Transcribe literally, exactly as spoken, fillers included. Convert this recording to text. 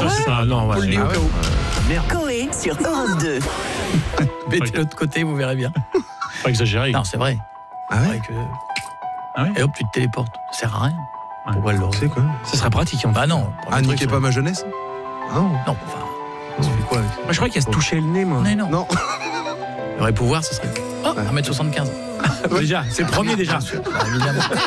Ça, ça, non, Faut le ouais. dire au Ah cas ouais. où. Merde. Coé sur Europe deux. Mettez de l'autre côté, vous verrez bien. Pas exagéré. Non, c'est vrai. Ah C'est ouais. vrai que... Ah ouais. Et hop, tu te téléportes. Ça sert à rien. Ouais. Pourquoi le C'est quoi? Ça serait pratique. En Bah non. Ah, le truc, niquez ça- pas ma jeunesse. Ah non. Non, enfin. Ça fait quoi avec ça? Moi, je crois qu'il y a se toucher le nez, moi. Non, non. Non. Le vrai pouvoir, ce serait. Oh, un mètre soixante-quinze. Déjà, c'est le premier déjà. Évidemment.